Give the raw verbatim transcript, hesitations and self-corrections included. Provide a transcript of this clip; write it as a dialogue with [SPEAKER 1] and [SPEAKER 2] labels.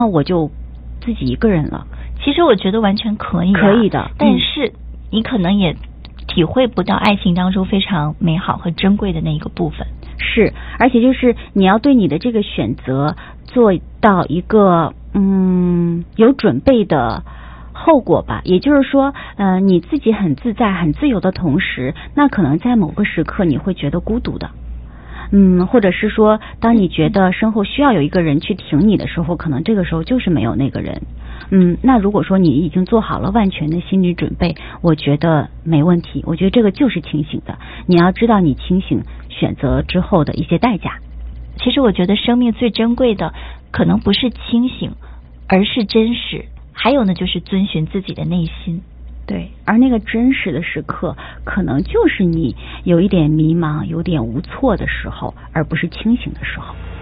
[SPEAKER 1] 那我就自己一个人了。
[SPEAKER 2] 其实我觉得完全可以、啊，
[SPEAKER 1] 可以的，
[SPEAKER 2] 但是你可能也体会不到爱情当中非常美好和珍贵的那一个部分。
[SPEAKER 1] 是，而且就是你要对你的这个选择做到一个嗯有准备的后果吧。也就是说，呃，你自己很自在、很自由的同时，那可能在某个时刻你会觉得孤独的。嗯，或者是说，当你觉得身后需要有一个人去挺你的时候，可能这个时候就是没有那个人。嗯，那如果说你已经做好了万全的心理准备，我觉得没问题。我觉得这个就是清醒的。你要知道你清醒选择之后的一些代价。
[SPEAKER 2] 其实我觉得生命最珍贵的，可能不是清醒，而是真实。还有呢，就是遵循自己的内心。
[SPEAKER 1] 对，而那个真实的时刻，可能就是你有一点迷茫、有点无措的时候，而不是清醒的时候。